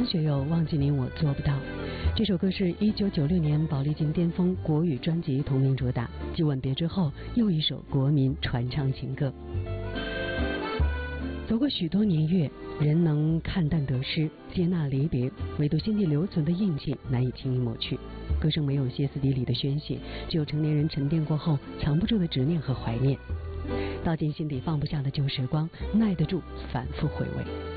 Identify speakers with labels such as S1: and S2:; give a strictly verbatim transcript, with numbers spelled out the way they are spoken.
S1: 学友忘记你我做不到。这首歌是一九九六年宝丽金巅峰国语专辑同名主打，继吻别之后又一首国民传唱情歌。走过许多年月，人能看淡得失，接纳离别，唯独心底留存的印记难以轻易抹去。歌声没有歇斯底里的宣泄，只有成年人沉淀过后藏不住的执念和怀念，道尽心底放不下的旧时光，耐得住反复回味。